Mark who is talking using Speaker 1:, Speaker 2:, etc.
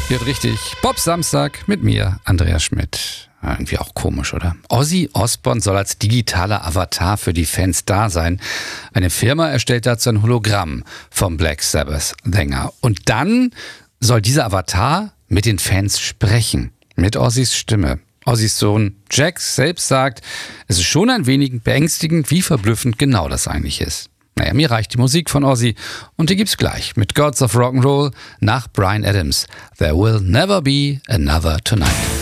Speaker 1: Hört richtig. Pop Samstag mit mir, Andreas Schmidt. Irgendwie auch komisch, oder? Ozzy Osbourne soll als digitaler Avatar für die Fans da sein. Eine Firma erstellt dazu ein Hologramm vom Black Sabbath-Sänger. Und dann soll dieser Avatar mit den Fans sprechen. Mit Ozzys Stimme. Ozzys Sohn Jack selbst sagt, es ist schon ein wenig beängstigend, wie verblüffend genau das eigentlich ist. Naja, mir reicht die Musik von Ozzy und die gibt's gleich mit Gods of Rock'n'Roll nach Bryan Adams. There will never be another tonight.